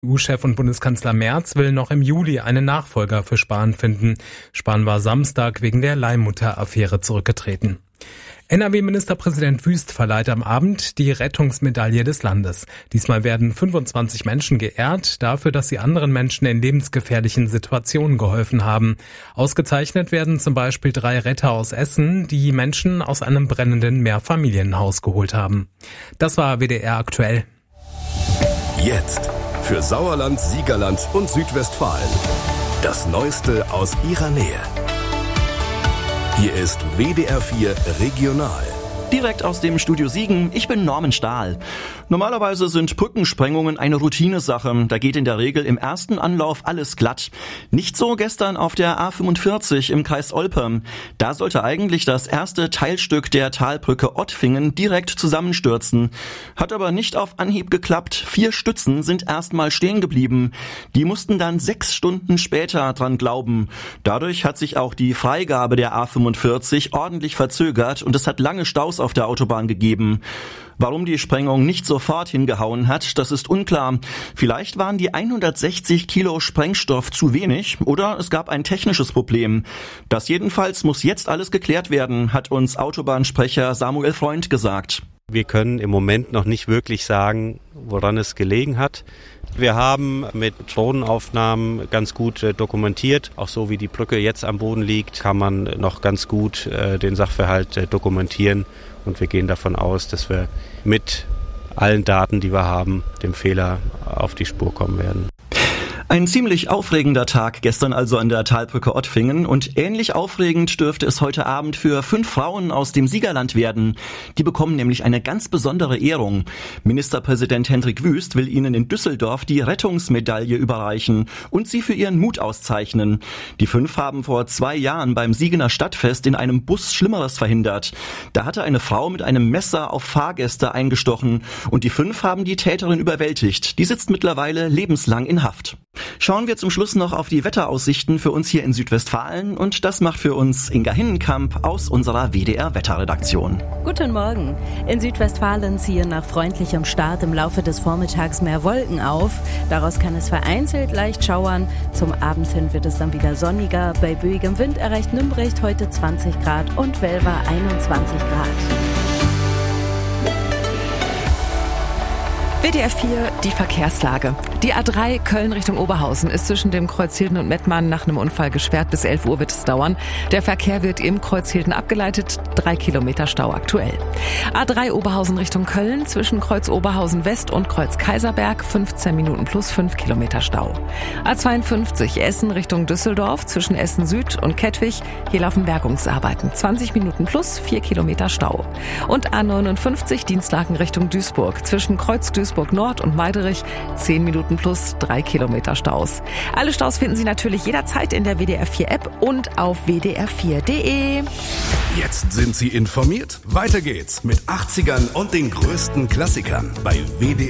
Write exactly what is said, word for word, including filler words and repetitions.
E U-Chef und Bundeskanzler Merz will noch im Juli einen Nachfolger für Spahn finden. Spahn war Samstag wegen der Leihmutter-Affäre zurückgetreten. N R W-Ministerpräsident Wüst verleiht am Abend die Rettungsmedaille des Landes. Diesmal werden fünfundzwanzig Menschen geehrt, dafür, dass sie anderen Menschen in lebensgefährlichen Situationen geholfen haben. Ausgezeichnet werden zum Beispiel drei Retter aus Essen, die Menschen aus einem brennenden Mehrfamilienhaus geholt haben. Das war W D R aktuell. Jetzt für Sauerland, Siegerland und Südwestfalen. Das Neueste aus ihrer Nähe. Hier ist W D R vier Regional. Direkt aus dem Studio Siegen, ich bin Norman Stahl. Normalerweise sind Brückensprengungen eine Routinesache. Da geht in der Regel im ersten Anlauf alles glatt. Nicht so gestern auf der A fünfundvierzig im Kreis Olpe. Da sollte eigentlich das erste Teilstück der Talbrücke Ottfingen direkt zusammenstürzen. Hat aber nicht auf Anhieb geklappt. Vier Stützen sind erstmal stehen geblieben. Die mussten dann sechs Stunden später dran glauben. Dadurch hat sich auch die Freigabe der A fünfundvierzig ordentlich verzögert und es hat lange Staus auf der Autobahn gegeben. Warum die Sprengung nicht sofort hingehauen hat, das ist unklar. Vielleicht waren die hundertsechzig Kilo Sprengstoff zu wenig oder es gab ein technisches Problem. Das jedenfalls muss jetzt alles geklärt werden, hat uns Autobahnsprecher Samuel Freund gesagt. Wir können im Moment noch nicht wirklich sagen, woran es gelegen hat. Wir haben mit Drohnenaufnahmen ganz gut äh, dokumentiert. Auch so wie die Brücke jetzt am Boden liegt, kann man noch ganz gut äh, den Sachverhalt äh, dokumentieren. Und wir gehen davon aus, dass wir mit allen Daten, die wir haben, dem Fehler auf die Spur kommen werden. Ein ziemlich aufregender Tag gestern also an der Talbrücke Ottfingen und ähnlich aufregend dürfte es heute Abend für fünf Frauen aus dem Siegerland werden. Die bekommen nämlich eine ganz besondere Ehrung. Ministerpräsident Hendrik Wüst will ihnen in Düsseldorf die Rettungsmedaille überreichen und sie für ihren Mut auszeichnen. Die fünf haben vor zwei Jahren beim Siegener Stadtfest in einem Bus Schlimmeres verhindert. Da hatte eine Frau mit einem Messer auf Fahrgäste eingestochen und die fünf haben die Täterin überwältigt. Die sitzt mittlerweile lebenslang in Haft. Schauen wir zum Schluss noch auf die Wetteraussichten für uns hier in Südwestfalen und das macht für uns Inga Hinnenkamp aus unserer W D R-Wetterredaktion. Guten Morgen. In Südwestfalen ziehen nach freundlichem Start im Laufe des Vormittags mehr Wolken auf. Daraus kann es vereinzelt leicht schauern. Zum Abend hin wird es dann wieder sonniger. Bei böigem Wind erreicht Nümbrecht heute zwanzig Grad und Welver einundzwanzig Grad. W D R vier, die Verkehrslage. Die A drei Köln Richtung Oberhausen ist zwischen dem Kreuz Hilden und Mettmann nach einem Unfall gesperrt. Bis elf Uhr wird es dauern. Der Verkehr wird im Kreuz Hilden abgeleitet. Drei Kilometer Stau aktuell. A drei Oberhausen Richtung Köln zwischen Kreuz Oberhausen West und Kreuz Kaiserberg. fünfzehn Minuten plus fünf Kilometer Stau. A zweiundfünfzig Essen Richtung Düsseldorf zwischen Essen Süd und Kettwig. Hier laufen Bergungsarbeiten. zwanzig Minuten plus vier Kilometer Stau. Und A neunundfünfzig Dienstlaken Richtung Duisburg zwischen Kreuz Duisburg Nord und Meiderich, zehn Minuten plus drei Kilometer Staus. Alle Staus finden Sie natürlich jederzeit in der W D R vier App und auf w d r vier punkt d e. Jetzt sind Sie informiert. Weiter geht's mit achtzigern und den größten Klassikern bei W D R.